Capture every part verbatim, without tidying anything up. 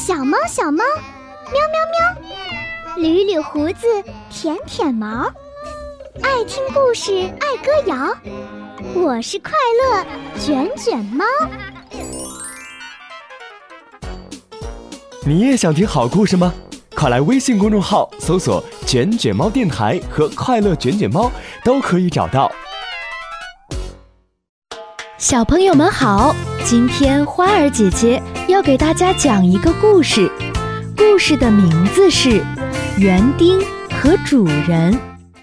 小猫小猫，喵喵喵，捋捋胡子，舔舔毛，爱听故事，爱歌谣。我是快乐卷卷猫。 你也想听好故事吗？快来微信公众号搜索卷卷猫电台和快乐卷卷猫，都可以找到。 小朋友们好，今天花儿姐姐要给大家讲一个故事，故事的名字是园丁和主人。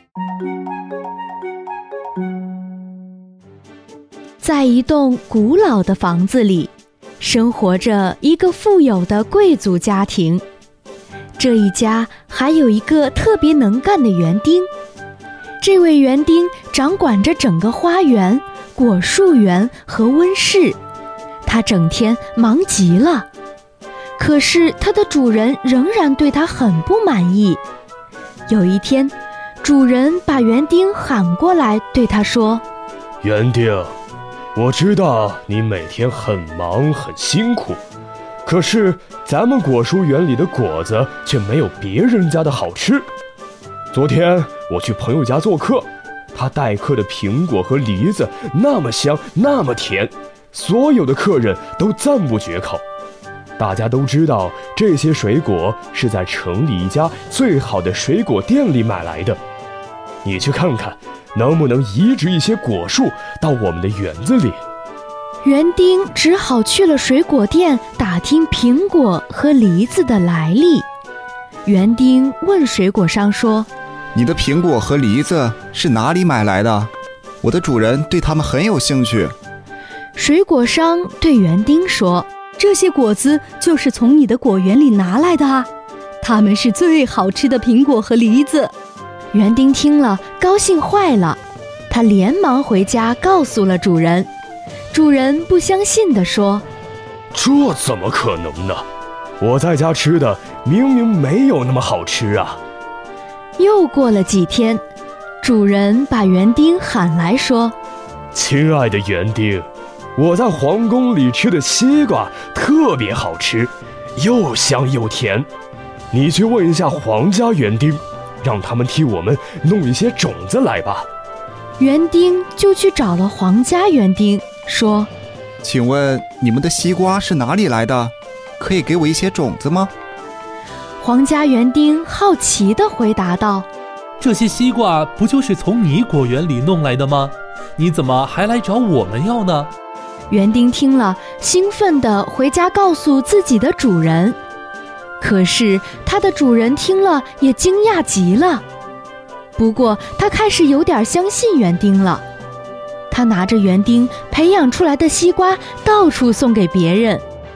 在一栋古老的房子里，生活着一个富有的贵族家庭。这一家还有一个特别能干的园丁，这位园丁掌管着整个花园、果树园和温室，他整天忙极了。可是他的主人仍然对他很不满意。有一天，主人把园丁喊过来，对他说： 园丁，我知道你每天很忙很辛苦，可是咱们果蔬园里的果子却没有别人家的好吃。昨天我去朋友家做客，他待客的苹果和梨子那么香那么甜，所有的客人都赞不绝口。大家都知道这些水果是在城里一家最好的水果店里买来的，你去看看能不能移植一些果树到我们的园子里。 园丁只好去了水果店打听苹果和梨子的来历。园丁问水果商说： 你的苹果和梨子是哪里买来的？我的主人对它们很有兴趣。 水果商对园丁说： 这些果子就是从你的果园里拿来的啊，它们是最好吃的苹果和梨子。 园丁听了高兴坏了，他连忙回家告诉了主人。主人不相信地说： 这怎么可能呢？我在家吃的明明没有那么好吃啊。 又过了几天，主人把园丁喊来说： 亲爱的园丁，我在皇宫里吃的西瓜特别好吃，又香又甜，你去问一下皇家园丁，让他们替我们弄一些种子来吧。 园丁就去找了皇家园丁，说： 请问你们的西瓜是哪里来的？可以给我一些种子吗？ 皇家园丁好奇地回答道： 这些西瓜不就是从你果园里弄来的吗？你怎么还来找我们要呢？ 园丁听了，兴奋地回家告诉自己的主人。可是他的主人听了也惊讶极了，不过他开始有点相信园丁了。他拿着园丁培养出来的西瓜到处送给别人。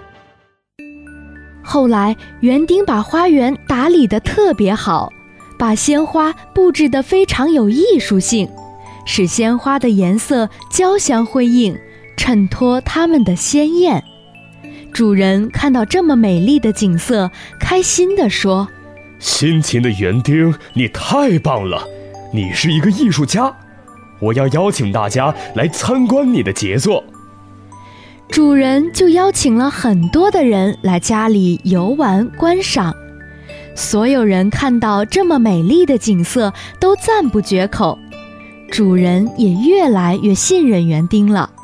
后来园丁把花园打理得特别好，把鲜花布置得非常有艺术性，使鲜花的颜色交相辉映，衬托它们的鲜艳。主人看到这么美丽的景色，开心地说： 辛勤的园丁，你太棒了，你是一个艺术家，我要邀请大家来参观你的杰作。 主人就邀请了很多的人来家里游玩观赏，所有人看到这么美丽的景色都赞不绝口，主人也越来越信任园丁了。